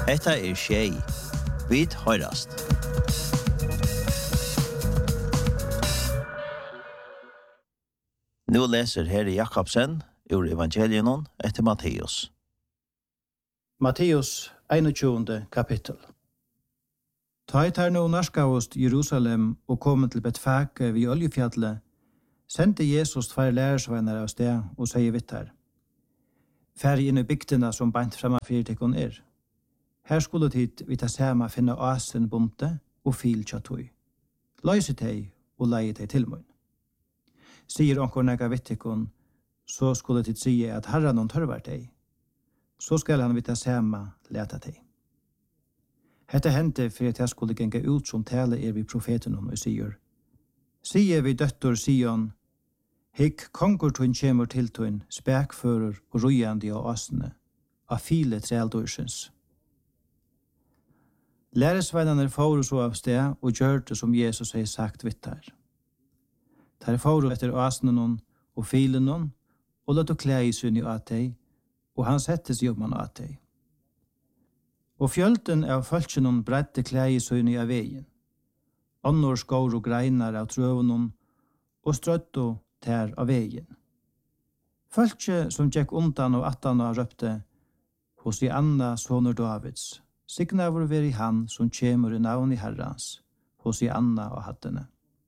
Hetta Shay. Vit høyrast. Nu leser Herre Jakobsen ur Evangelien etter Matteus. Matteus 21. kapittel. Ta tar nå narskavost Jerusalem og kom til Betfake vid Oljefjallet, sendte Jesus 2 lærersvenner av sted og sier vitt her. Fær inn i bygdene som bant fremmefyr til Her skulle tid vi ta sama finna asen bonte og fil tjatoi. Løyse teg og leie teg til mun. Sier onkor nega vittikon, så skulle tid sige at herran tørvar teg. Så skal han vita sama leta teg. Hetta hente for at jeg skulle genga ut som tale vi profeten og sier. Sier vi døttor Sion, hikk kongur tun kjemur til tun, spekfører og rujandi av asene, av file treldorsens. Læresveinene får så av sted og gjør det som Jesus har sagt vitt her. Der får etter asenen og filen og låt klæ i sunn i atei, og han settes jobben atei. Og fjølten av følsjen bredte klæ i sunn i av veien. Annor skår og greinar av trøven og strøtto ter av veien. Følsje som gikk undan og attan og røpte, hos i Anna sonur Davids, signa vår veri han som kjemur i navn i Herrans, hos i Anna og hattene.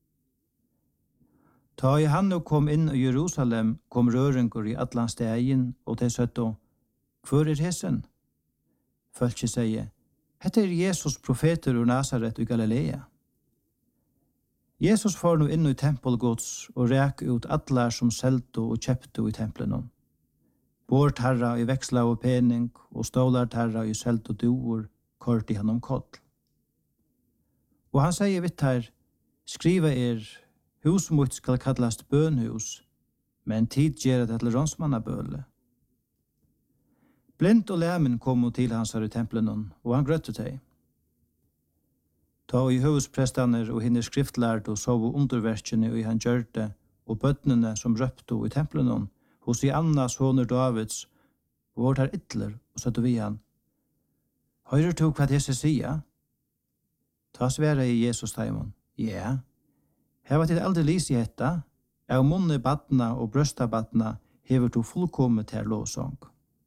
Ta i han og kom inn i Jerusalem, kom røringur i atlan stegin, og til søtto, hvor hesen? Følge sier, hette Jesus profeter ur Nazaret i Galilea. Jesus får nu inn i tempelgods og rek ut atlar som selto og kjepto i templen. Bort herra i veksla og pening, og stålar herra i selto doer, kort i han koll. Og han sier vitt her, skriva hus mot skal kallast bønhus, men tid gjør det til rånsmannabøle. Blind og læmen kom til hans her i templen, og han grøtte teg. Ta i husprestaner og hinne skriftlærd og sov underverkene i han gjørte, og bøttene som røpte i templen, hos i Anna sonur Davids, og vårt her ytler, og søtte vi han. Høyrer du hva Jesus sier? Ta svære i Jesus taimon. Ja. Her var til aldri lys i etta, av munne badna og brøsta badna, hever du fullkommet her lovsång.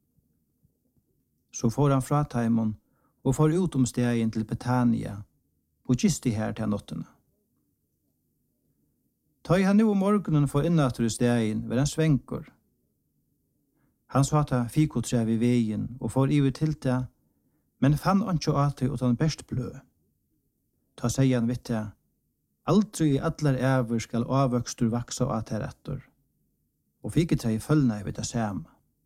Så får han fra taimon, og får ut stegen til Betania, og gisti her til nottene. Ta i han nu morgenen for innatur i stegen, ved han svenker. Han sa ta fikotræv i veien, og får iver til det, men fann ikke at det utan best blø. Ta seg han vitt det, aldri i allar æver skal avvøkstur vaksa og at her etter, og fikotræv i følgna i vitt det samme.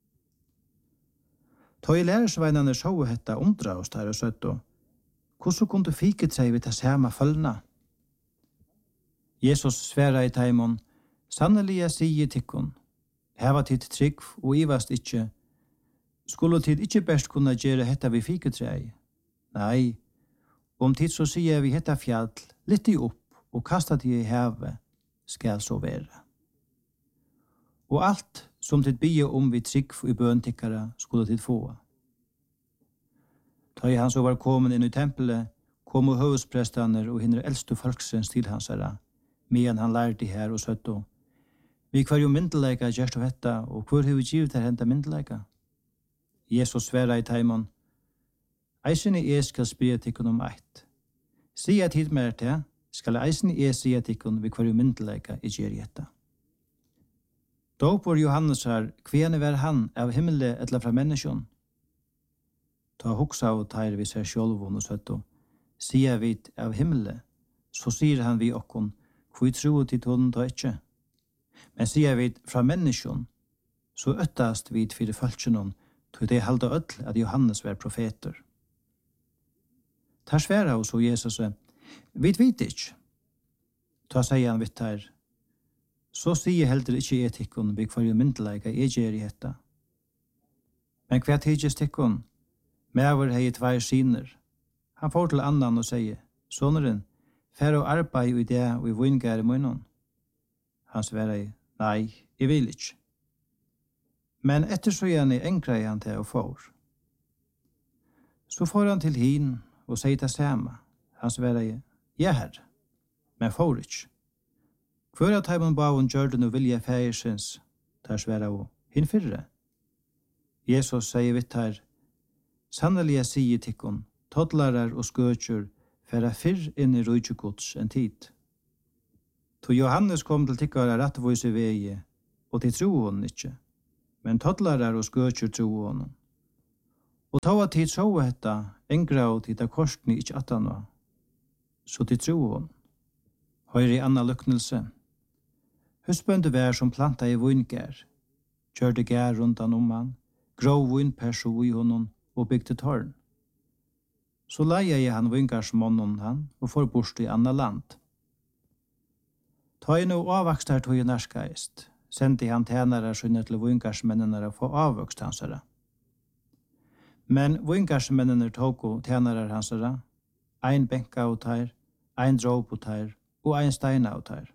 Ta i lærersveinane så hetta undra oss der og søtto, hvordan kunne fikotræv i det samme følgna? Jesus sværa i taimon, sannelig jeg sier tikkun, heva tid trygg og ivast ikkje, skulle tid ikkje best kunna gjere hetta vi fikotræi. Nei, om tid så sier vi hetta fjall, litt i opp og kasta tid i heve, skal så være. Og alt som tid bie vi trygg i bøntikkara skulle tid få. Ta i han så var kommen inn i tempelet, kom og høvesprestaner og hinner eldste folksens til hans herra, medan han lærte her og søtto. Vi kvar jo myndeleika gjerst av hetta, og hvor har vi givet her henta myndeleika? Jesus sværa i taimon, eisen i skal spria tikkun om eit. Sia tid mer til, skal eisen i sia tikkun vi kvar jo myndeleika i gjerjetta. Dåpor Johannes her, kvene var han av himmelen etla fra menneskjon? Ta hoksa av teir vi ser sjolvun og søtto. Sia vid av himmelen, så sier han vi okkon, hvor vi tro til tålen ta ikkje. Men sier vi fra menneskjon, så øttast vi fyrir falskjonon, tog det halda öll at Johannes var profeter. Ta sværa og så Jesus, vi vet ikkje. Ta sier han vitt her, så sier heller ikkje etikkon vi kvar jo myndeleika gjer i hetta. Men hva tidjes tikkon? Mever hei 2 syner. Han får til annan og sier, soneren, fær og arbeid i det og i vingær i munnen. Han svarer, nei, jeg vil ikke. Men etter så gjerne enkra han til å får. Så får han til hin og sier det samme. Han svarer, ja herre, men får ikke. Hver av teimen baven gjør det noe vilje færsens, der svarer hun, hin fyrre. Jesus sier vidt her, sannelig jeg sier tikkun, toddlarar og skøtjer, færa fyrr inn i rujtjegods enn tid. To Johannes kom til tikkara rattvise vegi, og til tro hon ikkje, men toddlarar og skøtjer tro hon. Og ta av tid så hetta, engra og tid av korsni ikkje atana, så til tro hon. Høyre i anna luknelse. Husbønde vær som planta i vingær, kjørte gær rundan om han, grov vinperso i honom og bygde tårn. Så leia jeg han vingarsmånen han og får bort i anna land. Ta i no avvakst her tog i nærskaist, sendte han tænare skynne til vingarsmennene å få avvokst hansara. Men vingarsmennene tog og tænare hansara, ein benka av tær, ein drop av tær og ein stein av tær.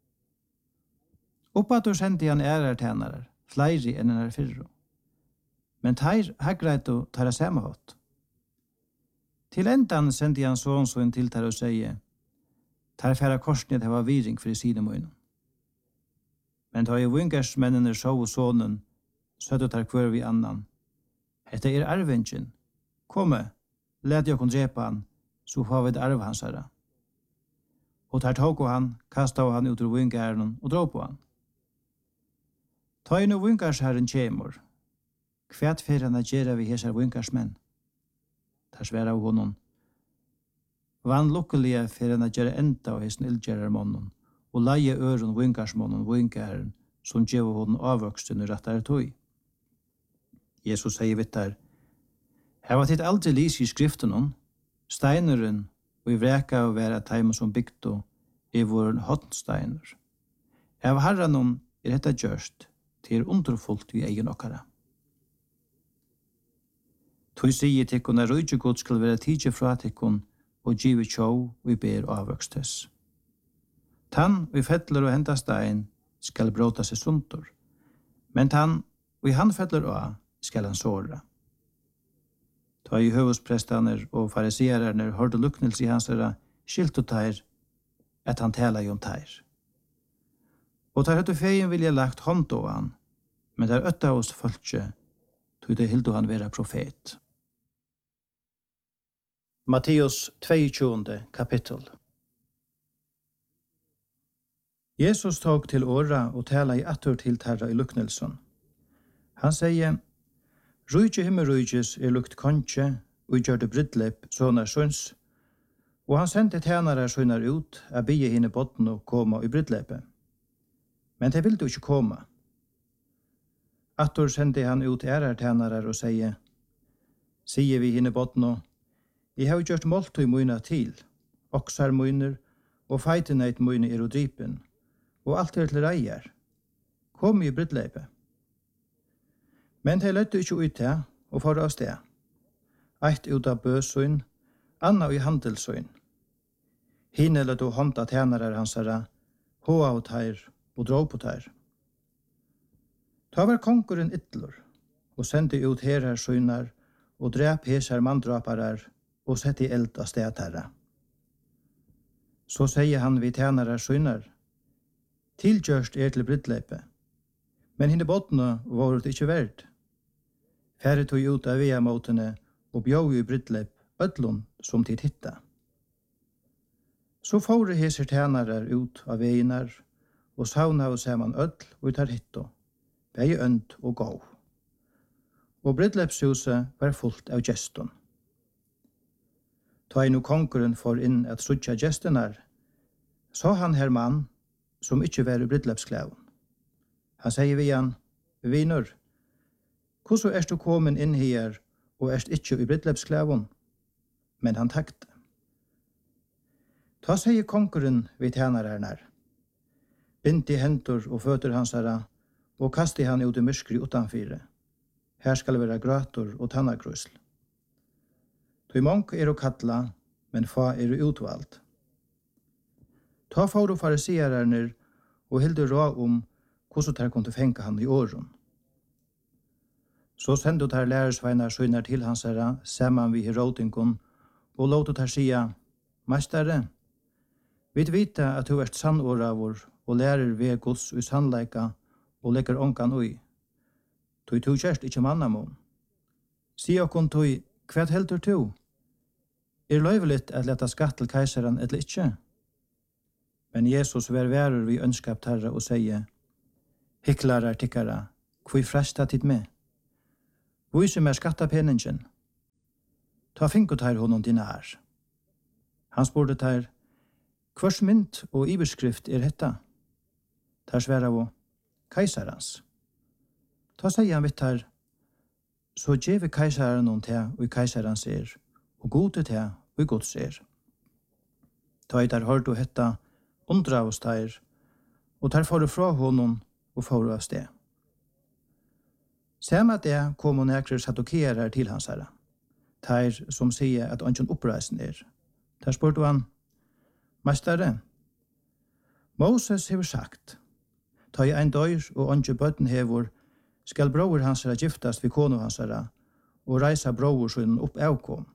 Oppatur sendte han ærar tænare, flere enn enn fyrro. Men tær hagreit og tær samme hatt. Til endan sendte han sånn til tær og sier, tær færa korsni at hava viring for i sine møyne. Men ta i vingarsmennene så og sånnen, søtte tær kvør vi annan. Hetta arvingen. Komme, let jeg kun drepa han, så får vi det arv hans herre. Og tær tog han, kastet han ut ur vingaren og dro på han. Ta i no vingarsherren kjemur. Kvært fyrir han at gjerra vi hesar vingarsmenn. Tær sværa av honom. Vann lukkelige fyrir han at gjerra enda av hesten ildgjerrarmånen, og leie øren vingarsmånen vingaren, som djev honom avvoksten i rettare tøy. Jesus sier vitt her, her var titt aldri lys i skriften steineren og i vreka av være teimen som bygdo i våren hotsteiner. Av herren dette gjørst, til underfullt vi egen okkara. Tøy sier tikkun rujtjegod skal være tidje fra tikkun og givet tjå og i ber avvøkstes. Tann og i fettler og henta stein skal bråta seg sundur, men tann og i han fettler og skal han såra. Ta i høvesprestaner og fariseerner hørte luknelse i hans herra skilt og teir at han tala i om teir. Og tar høtte feien vilja lagt hånd av han, men der øtta hos folkje tog det hildo han vera profet. Matteus 22. kapittel. Jesus tog til åra og tala i attur til terra i luknelsen. Han sier, Rujtje himmelrujtjes lukt kontje, og gjør det brydlepp sånne søns, og han sendte tænare sønner ut, a bie hine botten og koma i brydleppet. Men de ville ikke komme. Attor sendte han ut ærar tænare og sier vi hine botten og, jeg har gjort måltøy møyna til, oksar møyner, og feiteneit møyne og drypen, og alt til reier. Kom i brydleppet. Men de løtte ikke ut til, og for av sted. Eit ut av bøsøyn, anna i handelsøyn. Hine løtte hånda tænare hansara, hoa og teir, og drå på teir. Ta var konkurren ytlor, og sendte ut herar søynar, og drep hesar mandraparar, og sette i eld av sted terra. Så sier han vi tænare søynar, tilgjørst til brydleipet, men hine bottene var det ikke verd. Færre tog ut av vea-måtene og bjør i brydleip ødlom som tid hitta. Så fåre heser tænarar ut av veinar og sauna og saman ødl og tar hitto, begge ønd og gå. Og brydleipshuset var fullt av geston. Ta inn og konkurren for inn at sutja gestenar, så han her mann som ikkje var i brydleipsklæven. Han sier vi han, vinur, hvordan du kommet inn her og ikkje i brydleipsklæven? Men han takte. Ta sier konkurren vi tjener her. Bind i hendur og føtter hans herra, og kaste han ut i myskri utanfyre. Her skal være grator og tannakrusl. Tøy monk å kalla, men fa utvalgt. Ta for og fariseerner og hilde råd om hvordan de kunne fenke han i åren. Så sendte her lærersveinar søgner til hans herra, saman vi Herodingon, og låtet her sia, Meistere, vi vita at du er sannåravur, og lærer ved Guds i sannleika, og legger ongan ui. Tui tu kjerst ikkje mannamon. Si okkon tui, hva heldur tu? Løyveligt at leta skatt til keisaren eller ikkje? Men Jesus verur vi ønskap tarra og sier, Hiklarar tikkara, kvui fresta tid med? Vise mer skattapeningen. Ta finkot her honom dinar. Han spurte her, hvers mynt og iverskrift hetta? Tar sværa av keisarans. Ta sier han vitt her, så djeve keisaren hon til og keisarans og gode til og gods Ta i der hørte hetta, undra oss der, og tar for fra honom og for av sted. Samme det kom og nekrer sadokerer til hans herre. Der som sier at han ikke oppreisen Der spurte han, Mestere, Moses hever sagt, ta i ein døyr og ikke bøtten hever, skal bror hans herre giftast vi konu hans herre, og reisa bror sin opp avkom.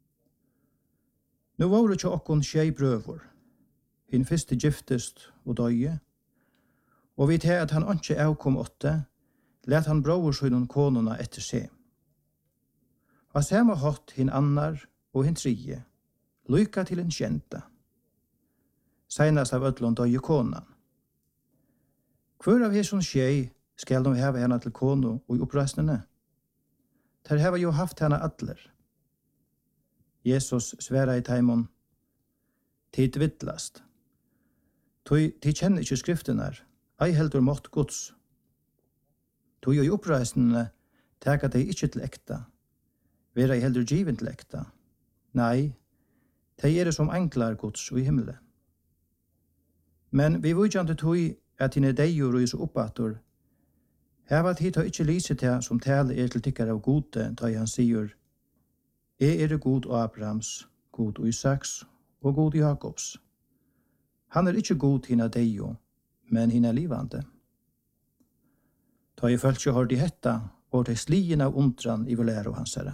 Nå var det ikke okkon skjei brøver. Hinn fyrste giftest og døye, og vi til at han ikke avkom åtte, let han bror sin konuna etter seg. Og samme hatt hinn annar og hinn tredje, lykka til en kjenta. Seinast av ödlon døye konan. Hver av hesson skjei skal de heva henne til kono og i oppreisnene? Der heva jo haft henne atler. Jesus sværa i taimon, tid vittlast. De kjenner ikke skriftenar, ei heldur mått gods. Tog i oppreisnene teka de ikke til ekta, vera i heldur given til ekta. Nei, de som enklar gods og i himmelen. Men vi vujjande tog at henne deir og is oppator, heva tid har ikke lyset til som tale til tikkar av gode, da han sier, god Abrahams, god Isaks og god Jakobs. Han ikke god hina deio, men hina livande. Da jeg følte ikke hørte i hetta, og til slien av undran i vår lære hans herre.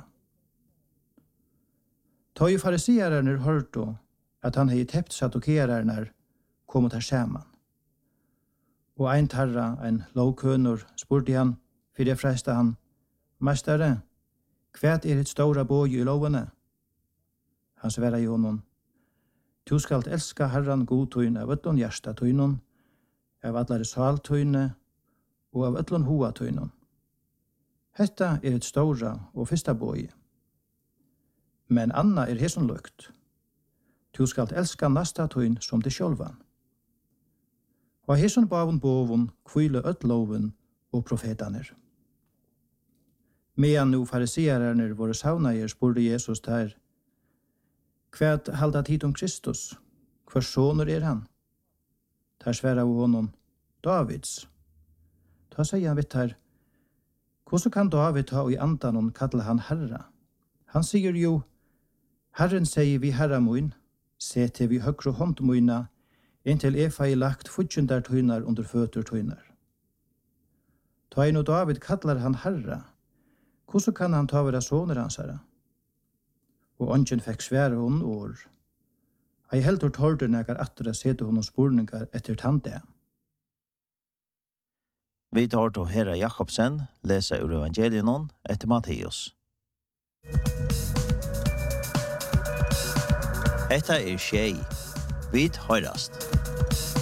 Da jeg fariseerne hørte at han hei tept sadokererne kom til saman. Og ein tarra, ein lovkønur, spurte han, for jeg fresta han, Mestere, hva hitt stora bøy i lovene? Han sværa i honom, Du skalt elska Herran godtøyne av öllon hjertatøynon, av allare saltøyne og av öllon hoatøynon. Hetta hitt stora og fyrsta bøy. Men anna hesson lukt. Du skalt elska nasta tøyn som det sjálvan. Og hesson bavun bovun kvile öll loven og profetaner. Medan nu fariseerarner våre saunager spurte Jesus der, Hva halda tid om Kristus? Hva soner han? Der sværa av honom, Davids. Da sier han vitt her, hvordan kan David ta i andanon kalla han Herra? Han sier jo, Herren sier vi Herra moin, se til vi høgre hånd moina, inntil Efa i lagt fudjundar tøynar under føtur tøynar. Ta i no David kallar han Herra, hvordan kan han ta vera soner hans herra? Og ongen fikk svære hon år. Ei heldur tårder nekar atter a sete honom spurningar etter tante. Vi tar til Herra Jakobsen, lesa ur evangelien etter Matteus. Etta skjei. Vi høyrast.